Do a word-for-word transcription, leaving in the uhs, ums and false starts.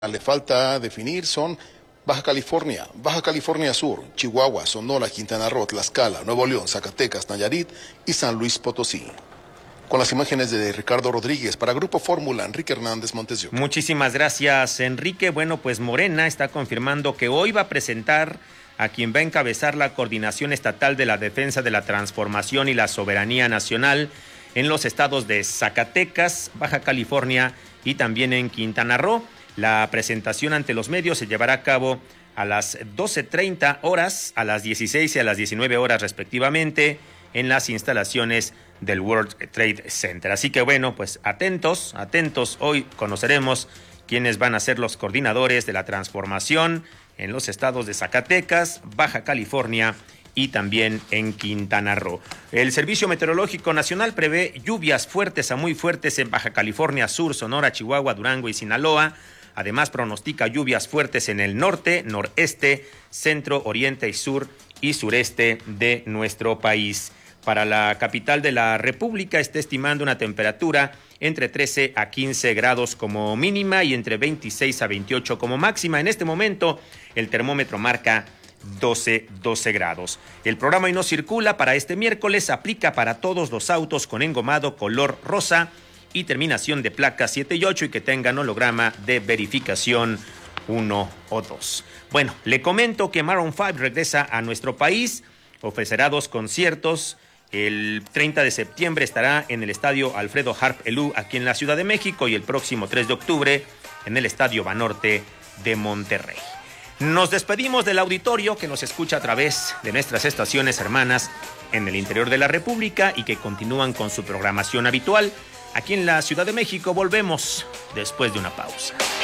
Le falta definir son Baja California, Baja California Sur, Chihuahua, Sonora, Quintana Roo, Tlaxcala, Nuevo León, Zacatecas, Nayarit y San Luis Potosí. Con las imágenes de Ricardo Rodríguez para Grupo Fórmula, Enrique Hernández Montes de Oca. Muchísimas gracias, Enrique. Bueno, pues Morena está confirmando que hoy va a presentar a quien va a encabezar la Coordinación Estatal de la Defensa de la Transformación y la Soberanía Nacional en los estados de Zacatecas, Baja California y también en Quintana Roo. La presentación ante los medios se llevará a cabo a las doce treinta horas, a las dieciséis y a las diecinueve horas respectivamente, en las instalaciones del World Trade Center. Así que bueno, pues atentos, atentos. Hoy conoceremos quiénes van a ser los coordinadores de la transformación en los estados de Zacatecas, Baja California y también en Quintana Roo. El Servicio Meteorológico Nacional prevé lluvias fuertes a muy fuertes en Baja California Sur, Sonora, Chihuahua, Durango y Sinaloa. Además, pronostica lluvias fuertes en el norte, noreste, centro, oriente y sur y sureste de nuestro país. Para la capital de la República está estimando una temperatura entre trece a quince grados como mínima y entre veintiséis a veintiocho como máxima. En este momento, el termómetro marca doce, doce grados. El programa Hoy No Circula para este miércoles aplica para todos los autos con engomado color rosa y terminación de placa siete y ocho y que tengan holograma de verificación uno o dos. Bueno, le comento que Maroon cinco regresa a nuestro país, ofrecerá dos conciertos. El treinta de septiembre estará en el estadio Alfredo Harp Elú aquí en la Ciudad de México y el próximo tres de octubre en el estadio Banorte de Monterrey. Nos despedimos del auditorio que nos escucha a través de nuestras estaciones hermanas en el interior de la República y que continúan con su programación habitual. Aquí en la Ciudad de México volvemos después de una pausa.